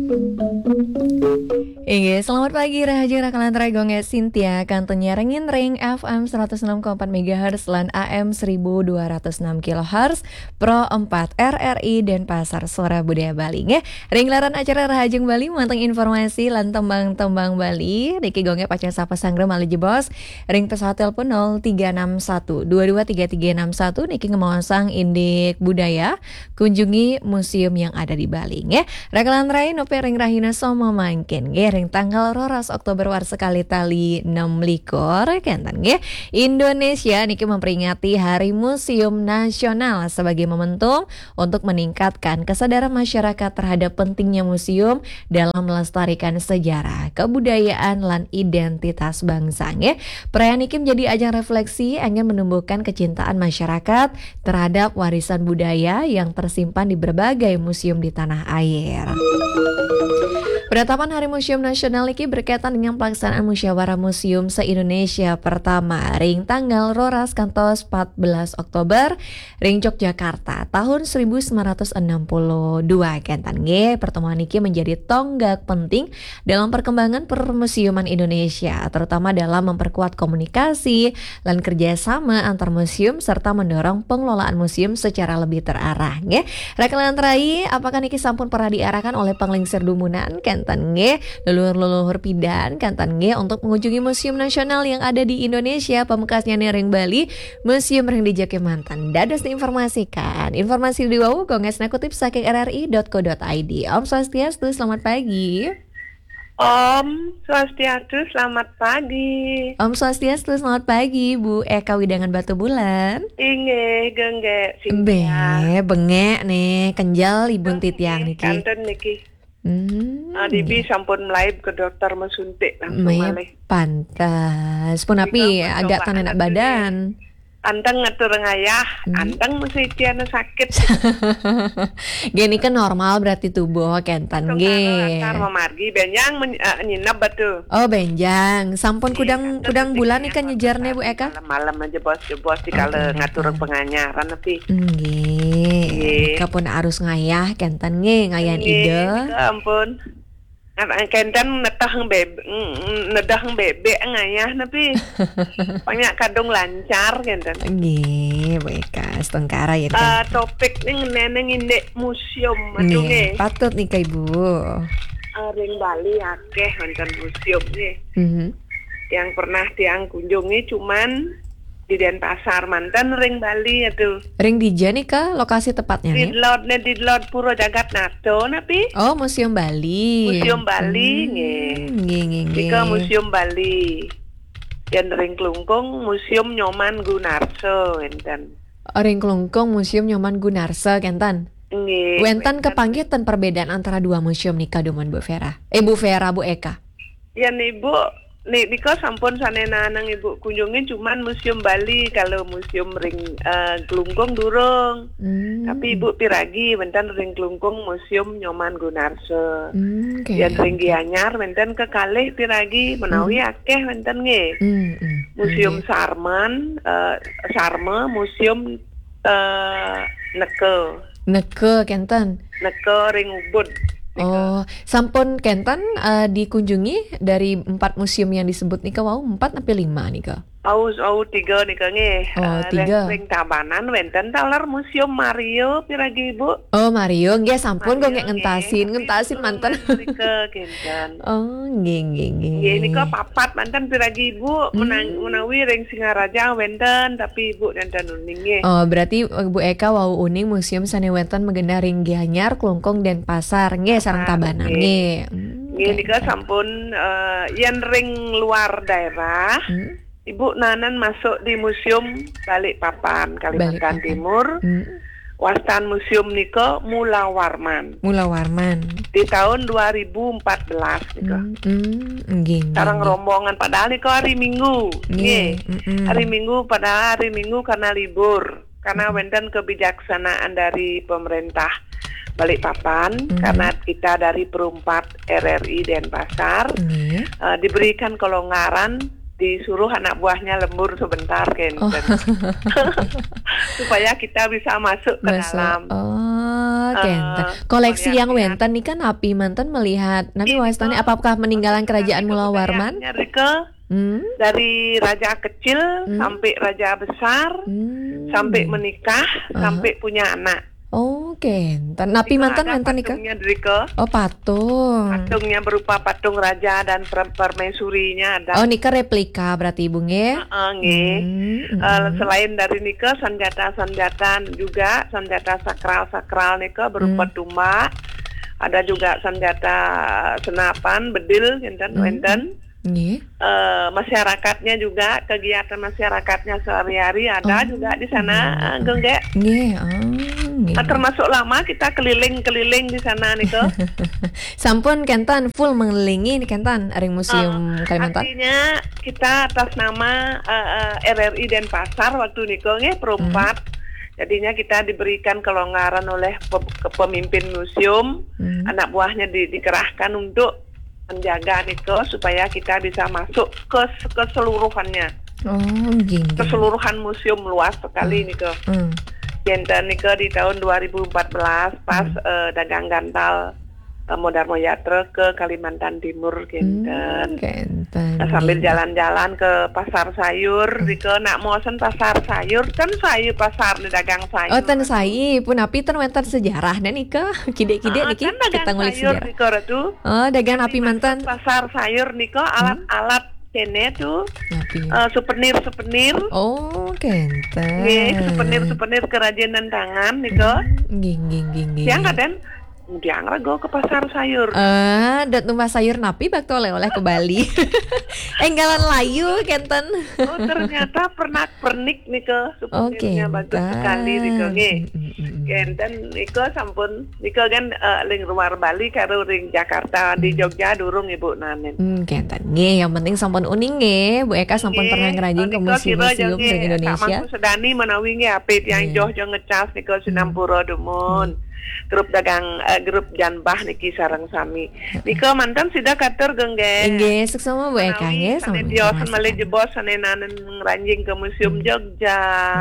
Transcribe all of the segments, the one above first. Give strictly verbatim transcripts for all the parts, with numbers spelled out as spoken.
Iya, selamat pagi Rahayu Rakalan Gonge Cynthia Kantonya Rengin Ring F M seratus enam koma empat megahertz lan A M seribu dua ratus enam kilohertz Pro empat R R I dan Pasar Suara Budaya Bali nge. Ring laran acara Rahajeng Bali manteng informasi lan tembang-tembang Bali. Niki gonge pacar sapa sangre mali jebos. Ring pesawat telepon nol tiga enam satu dua dua tiga tiga enam satu niki ngemawasang indik budaya kunjungi museum yang ada di Bali nge. Rakalan Rai nope ring rahina soma mangkin nge. Ring tanggal roras Oktober war sekali tali enam likor kenten nge. Indonesia niki memperingati Hari Museum Nasional sebagai momentum untuk meningkatkan kesadaran masyarakat terhadap pentingnya museum dalam melestarikan sejarah, kebudayaan lan identitas bangsa nge. Perayaan niki menjadi ajang refleksi ingin menumbuhkan kecintaan masyarakat terhadap warisan budaya yang tersimpan di berbagai museum di tanah air. Penetapan Hari Museum Nasional ini berkaitan dengan pelaksanaan Musyawarah Museum se-Indonesia pertama ring tanggal roras kantos empat belas Oktober ring Yogyakarta tahun seribu sembilan ratus enam puluh dua kentan nge. Pertemuan ini menjadi tonggak penting dalam perkembangan permuseuman Indonesia, terutama dalam memperkuat komunikasi dan kerjasama antar museum serta mendorong pengelolaan museum secara lebih terarah nge. Rekalan terai apakah niki sampun pernah diarahkan oleh Panglingsir Dumunan kantan nge leluhur-leluhur pidan kantan nge untuk mengunjungi museum nasional yang ada di Indonesia pamekasnya ring Bali Museum Ring di Jakemantan. Dados diinformasikan informasi di wau gongesna kutip saking r r i dot co dot i d. Om Swastiastu, selamat pagi. Om Swastiastu, selamat pagi. Om Swastiastu, selamat pagi Bu Eka Widangan Batu Bulan. Inge gengge Be, bengek nih kenjal ibun titiang niki. Kanten niki. Hmm. Adibi sampun melaib ke dokter mesuntik langsung malih. Pantas. Pun api agak tanenak badan. Anteng ngatur ngayah, hmm. anteng mesti tiana sakit. Gini kan normal berarti tubuh kentan ge. Karo margi benjang men, uh, nyinap batu. Oh benjang, sampun kudang kudang bulan nih kan nyejarnya Bu Eka. Malam aja bos-bos di kala ngatur penganyaran tapi. Nggih. Kapun arus ngayah kentan ge ngayan ide. Ya ampun. Kenten netah bebe nedah bebe ngayah tapi banyak kadung lancar kenten. Nggih, Bu Eka setengkara ya kan. Uh, topik ning neneng indek museum madunge. Patut nih Kak Ibu. Uh, ring Bali akeh wonten museum nih. Mm-hmm. Yang pernah tiang kunjungi cuman di Denpasar mantan ring Bali itu. Ring di Jani kah lokasi tepatnya nih? Di Lord ne di Lord Puro Jagat Nato napi. Oh, Museum Bali. Museum Bali nggih. Nggih nggih nggih. Dika Museum Bali. Yang ring Klungkung Museum Nyoman Gunarso enten. Oh, ring Klungkung Museum Nyoman Gunarso kentan. Nggih. Wenten kepanggitan perbedaan antara dua museum nika dumun Bu Vera. Eh Bu Vera, Bu Eka. Ya Ibu Nih, Dika sampun sanena nang Ibu kunjungi cuman Museum Bali, kalau Museum Ring uh, Klungkung durung. Hmm. Tapi Ibu piragi benten Ring Klungkung Museum Nyoman Gunarso. Hmm, okay. Yang Ring Gianyar benten kekalih piragi menawi hmm. akeh benten nggih. Hmm, hmm. Museum okay. Sarman, uh, Sarme, Museum uh, Neke. Neke kenten. Neke Ring Ubud. Oh, sampun kenten uh, dikunjungi dari empat museum yang disebut nika wau empat sampai lima nika. Aus au tiga nika nggih. Oh, tiga. Ring Tabanan wenten taler Museum Mario piragi Ibu. Oh, Mario nggih sampun kok nggih ngentasin, ngentasin manten. Nika kenten. Oh, nggih nggih nggih. Nggih nika papat manten piragi Ibu menang hmm. menawi Ring Singaraja wenten tapi Ibu nenten uning nggih. Oh, berarti Bu Eka wau uning museum sane wenten megena Ring Gianyar, Klungkung dan Pasar nggih sareng Tabanan nggih. Nggih nika sampun uh, yen ring luar daerah. Hmm? Ibu Nanan masuk di Museum Balikpapan, Kalimantan Balikpapan. Timur. Hmm. Wastan museum niko Mula Warman. Mula Warman. Di tahun dua ribu empat belas niko. Hmm. Hmm. Nggih. Sareng rombongan padahal niko hari Minggu. Nggih. Hmm. Hari Minggu padahal hari Minggu karena libur. Karena hmm. wenten kebijaksanaan dari pemerintah Balikpapan hmm. karena kita dari Perumpat R R I Denpasar hmm. uh, diberikan kelonggaran disuruh anak buahnya lembur sebentar kan, oh. supaya kita bisa masuk ke masuk. dalam. Oh, Oh, kenten. Eh, Koleksi yang variasi wenten nih kan Napi mantan melihat Napi Ini wastani tuh, apakah peninggalan kerajaan Mula kebudayaannya, Warman? Rike, Hmm? dari raja kecil Hmm? sampai raja besar, Hmm. sampai menikah, Aha. sampai punya anak. Oh, kenten. Napi Rike mantan ada mantan nih kan? patungnya, Rike. Oh, patung. Patungnya berupa patung raja dan per- permaisurinya ada. Oh, nika replika berarti Ibu nge? Heeh, nggih. Hmm, Eh, mm-mm. selain dari nika senjata-senjata juga senjata sakral-sakral nika berupa Hmm. tumbak. Ada juga senjata senapan, bedil, enten, Hmm. wenten. Nge? Eh, masyarakatnya juga kegiatan masyarakatnya sehari-hari ada Oh. juga di sana, eh, Gengge. Nge, oh, nge. Eh, termasuk lama kita keliling-keliling di sana nika. Sampun kentan full mengelilingi nih kentan Ring Museum Kalimantan. Artinya kita atas nama eh, eh, R R I Denpasar waktu niko nggih perempat. Jadinya kita diberikan kelonggaran oleh pe- kepemimpin museum, Hmm. anak buahnya di- dikerahkan untuk menjaga niko supaya kita bisa masuk ke keseluruhannya, Oh, gini. keseluruhan museum luas sekali niko. Hmm. Jenten niko di tahun dua ribu empat belas pas eh, dagang gantal eh, Modar Moyatre ke Kalimantan Timur Genten. Hmm, kenten. Nah, sambil Gini. jalan-jalan ke pasar sayur, Rike nak mosen pasar sayur, kan sayur pasar di dagang sayur. Oh, ten sai pun api ten wenten sejarah dan nika kide-kide Ah, niki kan dagang kita ngulik sayur sejarah. Rike tuh. Oh, dagang api mantan. Pasar sayur Niko alat-alat kene tuh Api. eh, souvenir-souvenir. Oh, kenten. Nggih, souvenir-souvenir kerajinan tangan Niko. Ging ging ging ging. Yang kadang diang rego ke pasar sayur. Eh, dat numah sayur napi bakto oleh-oleh ke Bali. Enggalan layu kenten. Oh, ternyata pernak-pernik Niko, Oh, souvenirnya bagus kenten. sekali Niko nggih. Mm, mm, mm. Kenten Niko sampun Niko kan eh, ring luar Bali karo ring Jakarta di Jogja durung Ibu Nanen. Hmm, kenten nge, yang penting sampun uning nge. Bu Eka sampun pernah ngerajin ke museum-museum di Indonesia. Sama sedani menawi nge apit yang Iya. joh jo ngecas Niko Sinampura Dumun. Grup dagang eh, grup janbah niki sareng sami. Niko mantan sida katur gengge. Nge, suksema Bu Eka nge sama Sane diosen informasi malih kan. jebos sane nanen ngranjing ke museum Jogja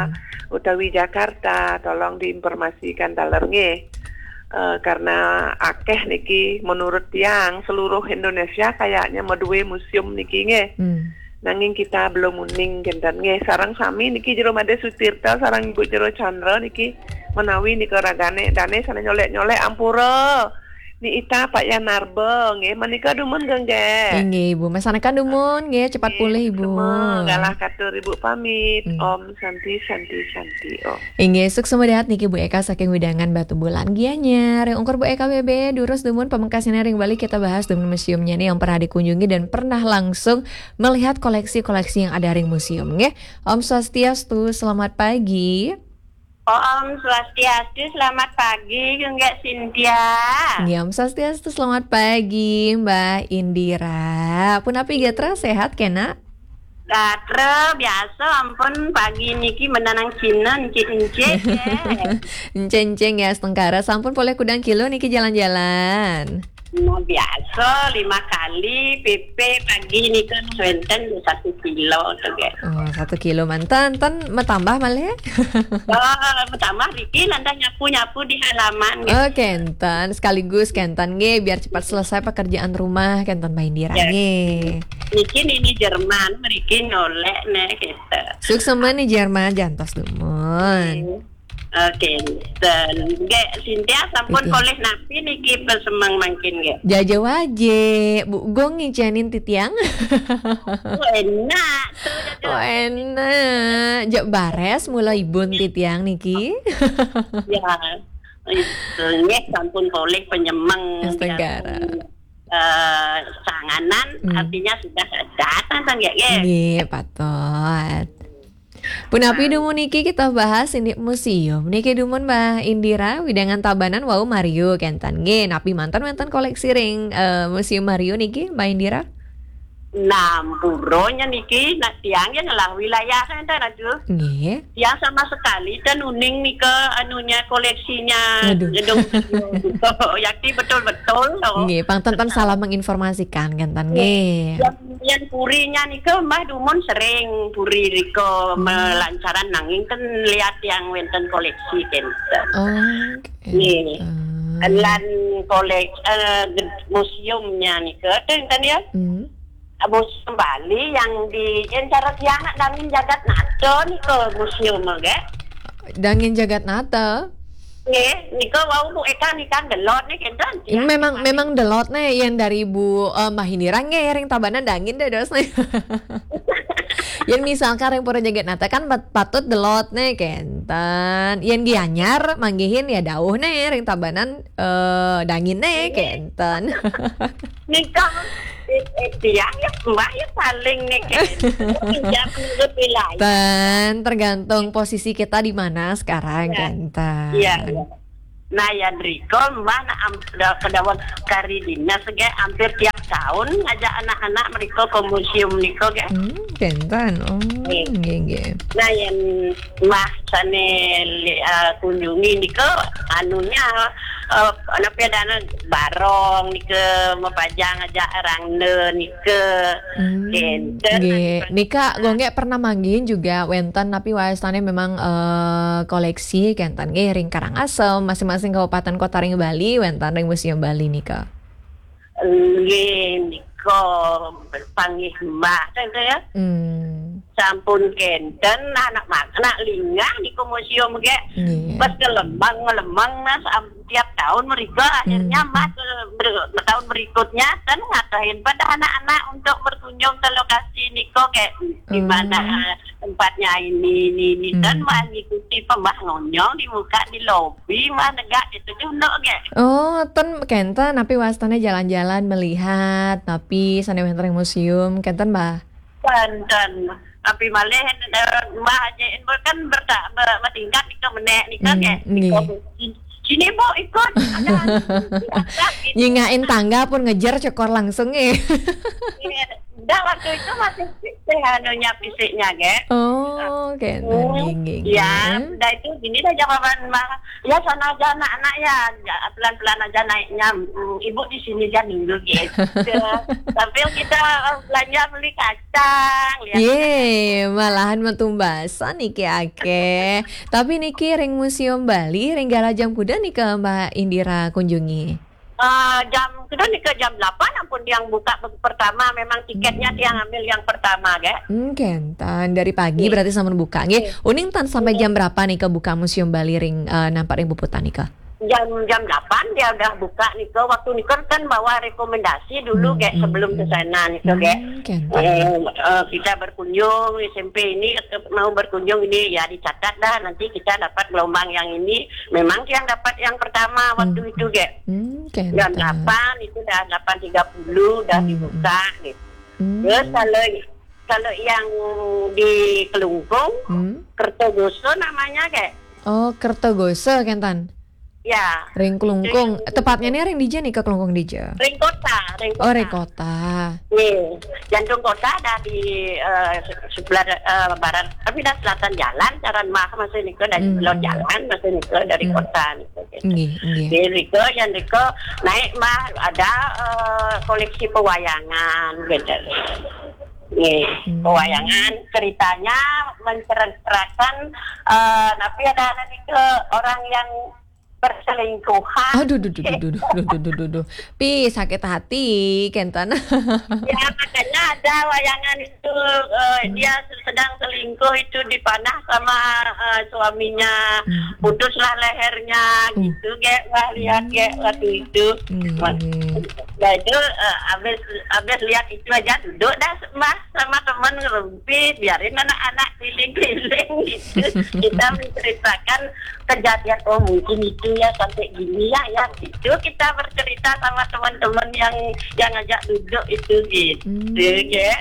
utawi Jakarta, tolong diinformasikan taler nge. Eh, karena akeh niki menurut tiang seluruh Indonesia kayaknya mau duwe museum niki nge. Hmm. Nanging kita belum muning gendan nge. Sarang sami niki jero Made Sutirta sarang Ibu Jero Chandra niki menawi niki ragane dane sana nyolek-nyolek ampura. Ni ita Pak Yanarbe nge menika dumun gengge. Nge, Ibu masanakan dumun nge, cepat pulih Ibu. Galah katur Ibu pamit. Hmm. Om Santi Santi Santi Om. Inge suksema dehat niki Bu Eka saking widangan Batu Bulan gianya. Ring ungkur Bu Eka B B durus dumun pamengkasina ring Bali kita bahas dumun museumnya nih yang pernah dikunjungi dan pernah langsung melihat koleksi-koleksi yang ada ring museum nge. Om Swastiastu, selamat pagi. Om Swastiastu, selamat pagi, Enggak Cynthia. Nge, Om Swastiastu, selamat pagi Mbak Indira. Pun api gatra sehat kena? Gatre biasa, ampun pagi niki menanang Cina, encik-encik ya. Enceng-enceng ya setengkara. Sampun boleh kudang kilo niki jalan-jalan. Nah, biasa lima kali P P pagi ini kan wenten satu kilo tuh ya. Oh, satu kilo mantan, tan tambah malah ya. Oh, pertama Riki lantas nyapu-nyapu di halaman. Ya. Oh, kentan sekaligus kentan nge biar cepat selesai pekerjaan rumah kentan Mbak Indira Ya. nge. Niki ini Jerman, Riki nolek nih gitu. Suksema nih Jerman jantos dumun. Oke, dan Enggak Cynthia sampun Mm-mm. koleh napi niki pesemang mangkin nggak? Jaja waje, Bu Gong ngijanin titiang. Oh, enak tuh. Oh enak, jak bares mulai ibun titiang niki. Ya, itu nggak sampun kolek penyemang Astaga. eh sanganan Hmm. artinya sudah datang kan ya ya. Nggih, patot. Punapi dumun niki kita bahas ini museum. Niki dumun Mbak Indira widangan tabanan wau Mario kentan nggih, napi mantan mantan koleksi ring eh, museum Mario niki Mbak Indira. Nah, buronya niki nak tiangnya ngelah wilayah kan aduh. Nggih. Yang sama sekali dan uning nih ke anunya koleksinya Aduh. gedung yakti betul-betul loh. Nggih, pangtonton salah menginformasikan kentan nggih. Yang, Yang purinya nih ke Mbah Dumon sering puri riko hmm. melancaran nanging kan lihat yang wenten koleksi kenten. Oh. Nih. Lan koleksi uh, museumnya nih ke kan ya. Hmm. Museum Bali yang di Encara Tiana Dangin Jagat Nata nih ke museum ge. Dangin Jagat Nata. Nggih, nika wau Bu Eka nika delot nih kenten. Ya, memang memang delot nih yang dari Bu uh, Mahindira nge ring tabanan dangin deh dos nih. Yang misalkan yang pura Jagat Nata kan patut delot nih kenten. Yang gianyar manggihin ya dauh nih ring tabanan uh, dangin nih kenten. Nika eh dia ya Mbak ya paling nih kenten. Menurut wilayah. Dan tergantung posisi kita di mana sekarang ya. Kenten. Iya. Ya. Nah ya Driko mana kedawat kari dinas ge hampir tiap tahun ngajak anak-anak mereka ke museum niko ge. Hmm, kenten. Oh, nggih nggih. Nah yang mah sane uh, kunjungi niko anunya uh, ana pedana barong niko mapajang ngajak rangde niko. Hmm, kenten. Nggih. Nika gonge pernah manggihin juga wenten tapi waestane memang uh, koleksi kenten nggih ring Karangasem masing-masing masing kabupaten kota ring Bali wentan ring Museum Bali nika. Nggih nika panggih Mbak teh ya. Hmm. Sampun kenten anak anak lingah di museum ge. Yeah. Pas kelembang ngelembang nas tiap tahun mereka akhirnya hmm. mas ber, tahun berikutnya kan ngatahin pada anak-anak untuk berkunjung ke lokasi niko kayak hmm. di mana tempatnya ini ini ini hmm. dan mah ngikuti pembangunnya di muka di lobi mah negak itu dulu ge. Oh, ten kenten tapi wastane jalan-jalan melihat tapi sane wenten museum kenten Mbah. Kenten tapi malih Mbah aja kan bertak bertingkat nika menek nika kayak sini Bu ikut ada nyingain tangga pun ngejar cekor langsung eh. Dah waktu itu masih fisik anunya fisiknya ge. Oh, kayak gini. Ya, dah itu gini dah jawaban Mbak. Ya sana aja anak-anak ya, pelan-pelan aja naiknya. Ibu di sini aja dulu gitu. Sambil kita belanja beli kacang. Ye, malahan metumbasan niki ake. Tapi niki ring Museum Bali, ring Galajam Kuda nih ke Mbak Indira kunjungi. Uh, jam kedua nih ke jam delapan ampun yang buka pertama memang tiketnya hmm. yang ambil yang pertama ge. Hmm, kentan dari pagi yeah. berarti sampun buka nggih. Yeah. Uning tan sampai yeah. jam berapa nih ke buka Museum Bali ring uh, nampak ring puputan nih ke? Jam jam delapan dia udah buka nih ke waktu nih kan bawa rekomendasi dulu hmm. ge sebelum ke sana nih ke ge. Hmm, uh, uh, kita berkunjung S M P ini mau berkunjung ini ya dicatat dah nanti kita dapat gelombang yang ini memang yang dapat yang pertama waktu hmm. itu ge. Hmm, jam delapan itu dah delapan tiga puluh udah hmm. dibuka gitu. Hmm. Terus kalau kalau yang di Kelungkung hmm. Kertogoso namanya ge. Oh, Kertogoso kentan. Ya. Ring Kelungkung. Tepatnya nih ring Dija nih ke Kelungkung Dija. Ring kota, ring kota. Oh, ring kota. Nih, jantung kota ada di uh, sebelah uh, barat, tapi dah selatan jalan, cara mah masih nih ke dari hmm. sebelah jalan, masih nih ke dari hmm. kota nih. Nggih, nggih. Di Riko yang Riko naik mah ada uh, koleksi pewayangan gitu. Nih, hmm. pewayangan ceritanya menceritakan uh, tapi ada nanti ke orang yang berselingkuhan. Aduh, duh, duh, duh, duh, duh, duh, duh, duh, duh. Pi sakit hati, Kentan. Ya makanya ada wayangan itu uh, hmm. dia sedang selingkuh itu dipanah sama uh, suaminya, hmm. putuslah lehernya, hmm. gitu kayak wah lihat kayak waktu itu. Hmm. Nah itu uh, abis abis lihat itu aja duduk dah mas sama teman ngerumpi biarin anak-anak keliling-keliling gitu. Kita menceritakan kejadian oh mungkin itu ya sampai gini ya ya itu kita bercerita sama teman-teman yang yang ngajak duduk itu gitu hmm, ya.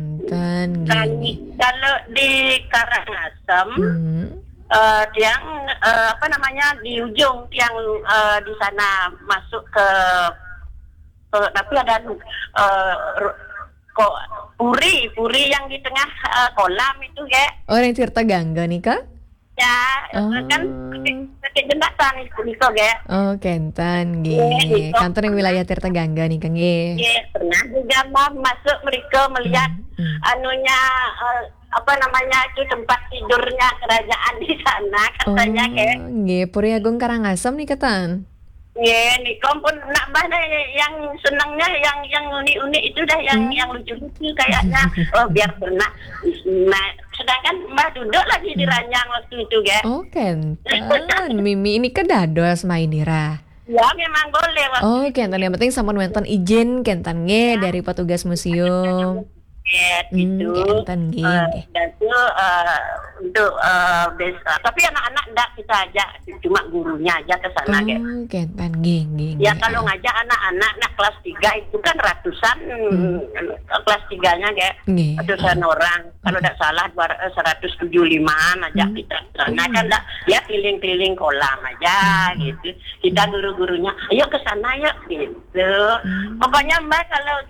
Dan kalau di Karangasem hmm. uh, yang uh, apa namanya di ujung yang uh, di sana masuk ke, ke tapi ada uh, kok puri puri yang di tengah uh, kolam itu ya. Oh yang Tirta Gangga nih kak? aja. Oh. Kan pakai jembatan itu gitu ge. Oh, Kentan Iya, nggih. gitu. Kantor yang wilayah Tirta Gangga nih Kang nggih. Iya, pernah juga mah masuk mereka melihat Hmm. anunya eh, apa namanya itu tempat tidurnya kerajaan di sana katanya Oh, kayak. nggih, Puri Agung Karangasem nih Ketan. Iya, nih pun nambah deh yang senangnya yang yang unik-unik itu dah yang Hmm. yang lucu-lucu kayaknya. Oh, biar pernah. Nah, sedangkan Mbak duduk lagi di ranjang waktu itu, ge. Oh, Kentan. Mimi ini kedados mainira. Ya, memang boleh waktu Oh, Kentan yang penting sampun wonten izin Kentan nggih dari petugas museum. itu gitu. Hmm, Kentan nggih. Eh, nggih. dan itu eh, untuk eh, desa. Tapi anak-anak enggak kita ajak, cuma gurunya aja ke sana, ge. Oh, Kentan nggih nggih. Ya nggih. kalau ngajak anak-anak nah kelas tiga itu kan ratusan Hmm. kelas tiganya kayak Nggih. ratusan orang. Kalau tidak salah seratus tujuh puluh limaan aja Hmm. kita sana kan dah ya keliling-keliling kolam aja gitu. Kita guru-gurunya ayo ke sana yuk gitu. Hmm. Pokoknya Mbak kalau